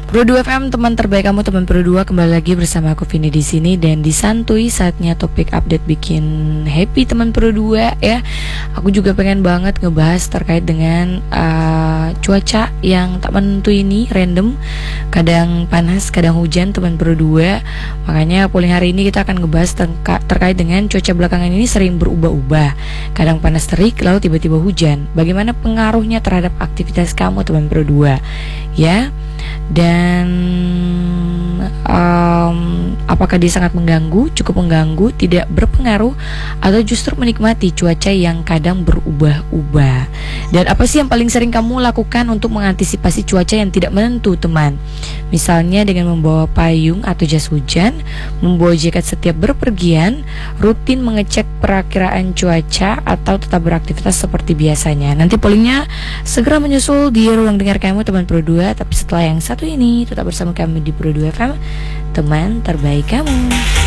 Pro 2 FM, teman terbaik kamu, teman Pro 2, kembali lagi bersama aku Vini di sini dan disantui saatnya topik update bikin happy teman Pro 2 ya. Aku juga pengen banget ngebahas terkait dengan cuaca yang tak menentu ini, random, kadang panas, kadang hujan teman Pro 2. Makanya polling hari ini kita akan ngebahas terkait dengan cuaca belakangan ini sering berubah-ubah. Kadang panas terik lalu tiba-tiba hujan. Bagaimana pengaruhnya terhadap aktivitas kamu teman Pro 2 ya? Dan apakah dia sangat mengganggu, cukup mengganggu, tidak berpengaruh, atau justru menikmati cuaca yang kadang berubah-ubah? Dan apa sih yang paling sering kamu lakukan untuk mengantisipasi cuaca yang tidak menentu teman? Misalnya dengan membawa payung atau jas hujan, membawa jaket setiap berpergian, rutin mengecek perakiraan cuaca, atau tetap beraktivitas seperti biasanya. Nanti pollingnya segera menyusul di ruang dengar kamu teman Pro 2. Tapi setelah yang satu ini, tetap bersama kami di Pro 2 FM, teman terbaik kamu.